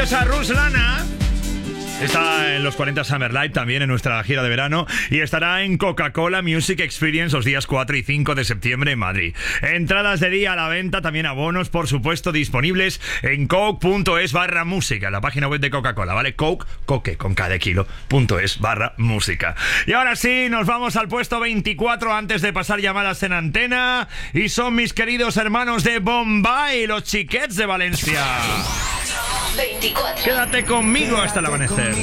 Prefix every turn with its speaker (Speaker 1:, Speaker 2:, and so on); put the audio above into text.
Speaker 1: maravillosa Ruslana está en los 40 Summer Live, también en nuestra gira de verano, y estará en Coca-Cola Music Experience los días 4 y 5 de septiembre en Madrid. Entradas de día a la venta, también abonos, por supuesto, disponibles en coke.es/música, la página web de Coca-Cola, ¿vale? Coke con cada kilo, .es/música. Y ahora sí, nos vamos al puesto 24 antes de pasar llamadas en antena, y son mis queridos hermanos de Bombay, los Xiquets de Valencia.
Speaker 2: 24.
Speaker 1: Quédate conmigo hasta el amanecer.